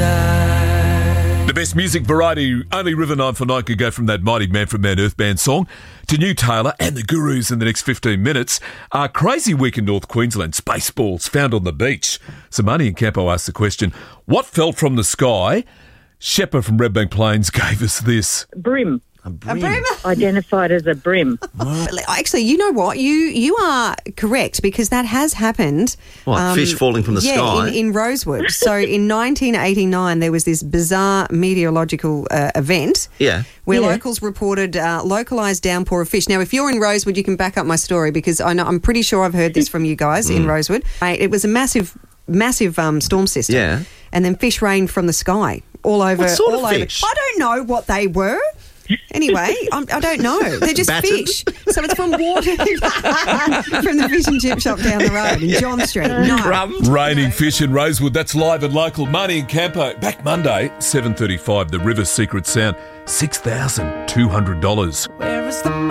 night. The best music variety, only River 949 could go from that Mighty Man from Mount Earth Band song to New Taylor and the Gurus in the next 15 minutes. A crazy week in North Queensland, Spaceballs found on the beach. So Marnie and Campo asked the question, what fell from the sky? Shepper from Redbank Plains gave us this. Brim. A brim. Identified as a brim. Actually, you know what? You are correct because that has happened. What, fish falling from the sky? In Rosewood. So in 1989, there was this bizarre meteorological event where locals reported localised downpour of fish. Now, if you're in Rosewood, you can back up my story because I'm pretty sure I've heard this from you guys in Rosewood. It was a massive storm system. Yeah. And then fish rained from the sky all over. What sort of fish? I don't know what they were. Anyway, I don't know. They're just fish. So it's from water from the fish and chip shop down the road in John Street. No. Raining fish in Rosewood. That's live and local. Marnie and Campo. Back Monday, 7:35. The River Secret Sound, $6,200. Where is the